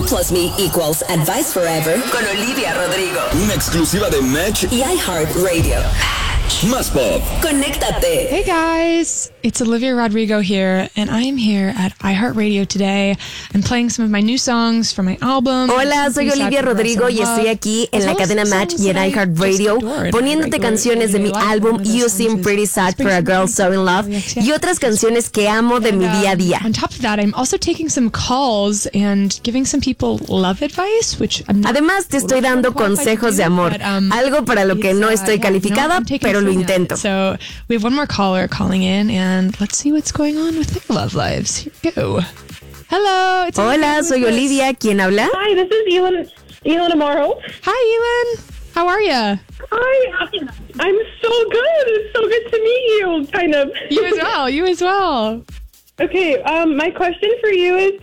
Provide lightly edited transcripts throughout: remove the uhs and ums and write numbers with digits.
plus me equals advice forever con Olivia Rodrigo. Una exclusiva de Match y iHeartRadio. Más Pop. Conéctate. Hey guys, it's Olivia Rodrigo here, and I am here at iHeartRadio today. I'm playing some of my new songs from my album. Hola, soy Olivia Rodrigo y estoy aquí en la cadena Match y en iHeartRadio poniéndote canciones de mi álbum You Seem Pretty Sad for a Girl So in Love y otras canciones que amo de mi día a día. On top of that, I'm also taking some calls and giving some people love advice, which I'm not. Además, te estoy dando consejos de amor, algo para lo que no estoy calificada, pero lo intento. So we have one more caller calling in, and let's see what's going on with their love lives. Here we go. Hello. It's Hola, soy Olivia. ¿Quién habla? Hi, this is Elon Amaro. Hi, Elon. How are you? I'm so good. It's so good to meet you, kind of. You as well. Okay, my question for you is,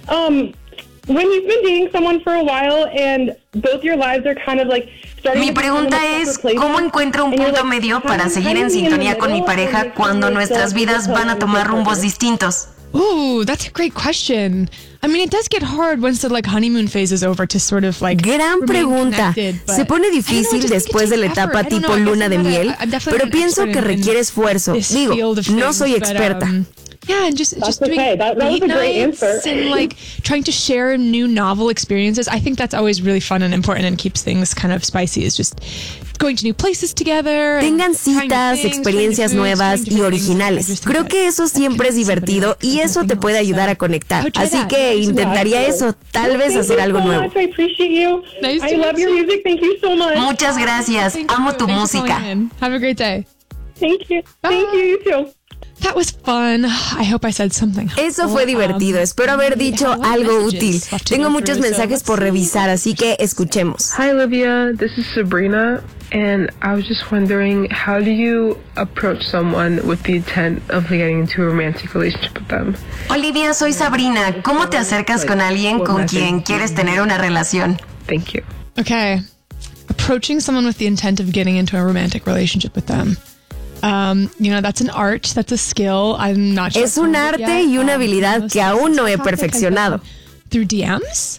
when you've been dating someone for a while and both your lives are kind of like starting. Mi pregunta es, ¿cómo encuentro un punto medio para seguir en sintonía con mi pareja cuando nuestras vidas van a tomar rumbos distintos? Ooh, that's a great question. I mean, it does get hard once the honeymoon phase is over to sort of Gran pregunta. Se pone difícil después de la etapa tipo luna de miel, pero pienso que requiere esfuerzo. Digo, no soy experta. Yeah, and just doing okay. That was a great answer. And trying to share new novel experiences. I think that's always really fun and important and keeps things kind of spicy. Is just going to new places together. Tengan citas, experiencias nuevas y originales. Creo que eso siempre es divertido y eso te puede ayudar a conectar. Así que intentaría eso, tal vez hacer algo nuevo. I appreciate you. I love your music. Thank you so much. Muchas gracias. Amo tu música. Have a great day. Thank you. Thank you. You too. That was fun. I hope I said something. Eso fue divertido. Espero haber dicho algo útil. Tengo muchos mensajes por revisar, así que escuchemos. Hi, Olivia. This is Sabrina, and I was just wondering, how do you approach someone with the intent of getting into a romantic relationship with them? Olivia, soy Sabrina. ¿Cómo te acercas con alguien con quien quieres tener una relación? Thank you. Okay. Approaching someone with the intent of getting into a romantic relationship with them. That's an art, that's a skill. I'm not sure. Es un arte y una habilidad que aún no he perfeccionado. Through DMs?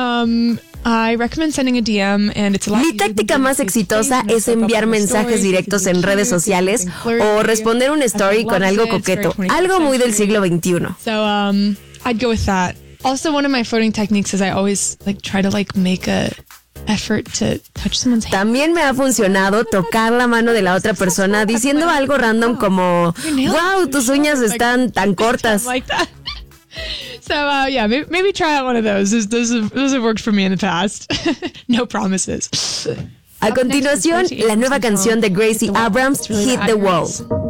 I recommend sending a DM and it's a lot. Mi táctica más exitosa es enviar mensajes directos en redes sociales o responder un story con algo coqueto, algo muy del siglo XXI. So, I'd go with that. Also, one of my flirting techniques is I always try to make a effort to touch someone's hand. También me ha funcionado tocar la mano de la otra persona diciendo algo random como, wow, tus uñas están tan cortas. Like that. So, yeah, maybe try out one of those. Those have worked for me in the past. No promises. A continuación, la nueva canción de Gracie Abrams, Hit the Wall.